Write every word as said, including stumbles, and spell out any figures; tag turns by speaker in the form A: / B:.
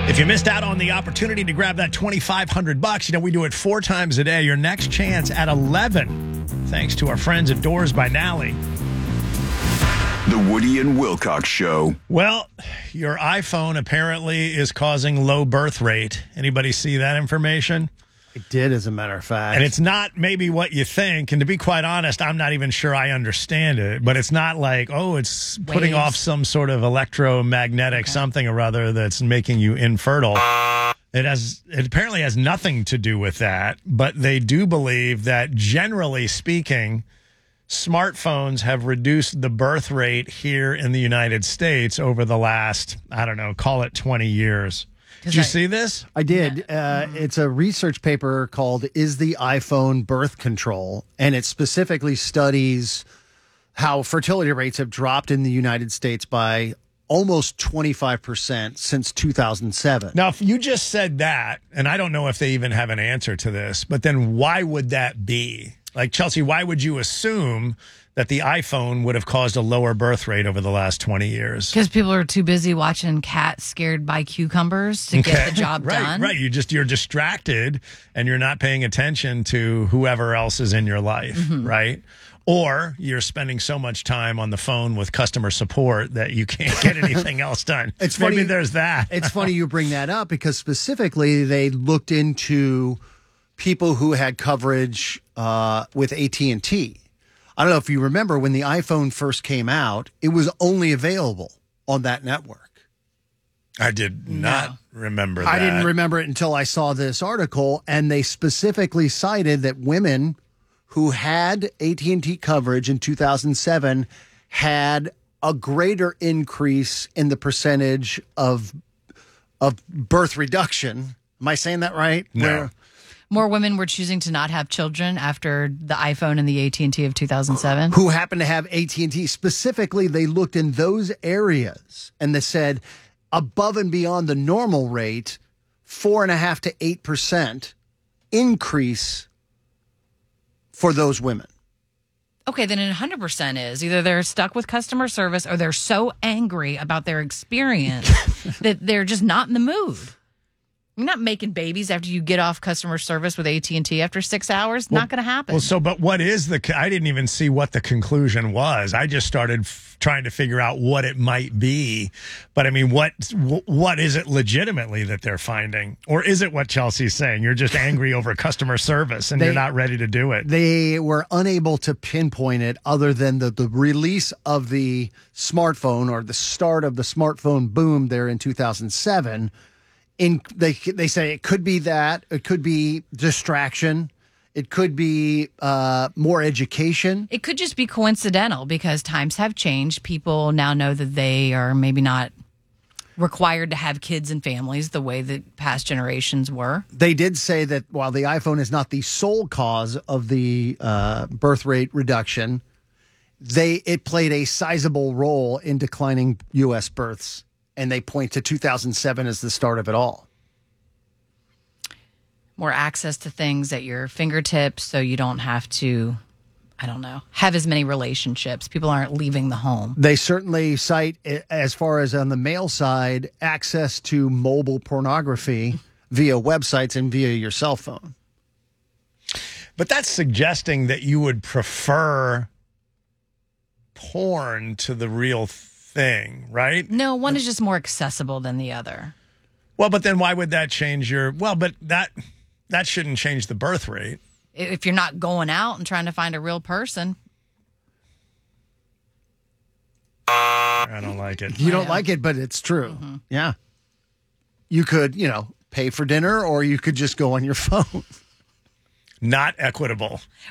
A: If you missed out on the opportunity to grab that twenty-five hundred bucks, you know, we do it four times a day. Your next chance at eleven, thanks to our friends at Doors by Nally.
B: The Woody and Wilcox Show.
A: Well, your iPhone apparently is causing low birth rate. Anybody see that information?
C: It did, as a matter of fact.
A: And it's not maybe what you think. And to be quite honest, I'm not even sure I understand it. But it's not like, oh, it's putting
D: Waves.
A: off some sort of electromagnetic
D: Okay.
A: something or other that's making you infertile. It has. It apparently has nothing to do with that. But they do believe that, generally speaking, smartphones have reduced the birth rate here in the United States over the last, I don't know, call it twenty years. Did you
D: I-
A: see this?
C: I did. Uh, it's a research paper called Is the iPhone Birth Control? And it specifically studies how fertility rates have dropped in the United States by almost twenty-five percent since two thousand seven.
A: Now, if you just said that, and I don't know if they even have an answer to this, but then why would that be? Like, Chelsea, why would you assume that the iPhone would have caused a lower birth rate over the last twenty years?
D: Because people are too busy watching cats scared by cucumbers to get the job
A: right,
D: done.
A: Right, you just you're distracted and you're not paying attention to whoever else is in your life,
D: Mm-hmm.
A: right? Or you're spending so much time on the phone with customer support that you can't get anything else done.
C: It's
A: Maybe
C: funny-
A: there's that.
C: It's funny you bring that up because specifically they looked into people who had coverage uh, with A T and T. I don't know if you remember when the iPhone first came out, it was only available on that network.
A: I did not remember that.
C: I didn't remember it until I saw this article, and they specifically cited that women who had A T and T coverage in two thousand seven had a greater increase in the percentage of of birth reduction. Am I saying that right?
A: No.
C: Where-
D: More women were choosing to not have children after the iPhone and the A T and T of two thousand seven.
C: who happened to have A T and T. Specifically, they looked in those areas and they said above and beyond the normal rate, four and a half to eight percent increase for those women.
D: Okay, then one hundred percent is either they're stuck with customer service or they're so angry about their experience that they're just not in the mood. You're not making babies after you get off customer service with A T and T after six hours. Not going to happen.
A: Well, so, but what is the, I didn't even see what the conclusion was. I just started f- trying to figure out what it might be. But I mean, what, what is it legitimately that they're finding? Or is it what Chelsea's saying? You're just angry over customer service and
C: They-
A: you're not ready to do it.
C: They were unable to pinpoint it other than the, the release of the smartphone or the start of the smartphone boom there in two thousand seven. In they they say it could be that, it could be distraction, it could be uh, more education.
D: It could just be coincidental because times have changed. People now know that they are maybe not required to have kids and families the way that past generations were.
C: They did say that while the iPhone is not the sole cause of the uh, birth rate reduction, they it played a sizable role in declining U S births, and they point to two thousand seven as the start of it all.
D: More access to things at your fingertips so you don't have to, I don't know, have as many relationships. People aren't leaving the home.
C: They certainly cite, eh, as far as on the male side, access to mobile pornography via websites and via your cell phone.
A: But that's suggesting that you would prefer porn to the real thing, right?
D: No, one is just more accessible than the other.
A: Well, but then why would that change your, well, but that that shouldn't change the birth rate.
D: If you're not going out and trying to find a real person,
A: I don't like it.
C: You don't
D: Yeah.
C: like it, but it's true. Yeah. You could, you know, pay for dinner or you could just go on your phone.
A: Not equitable.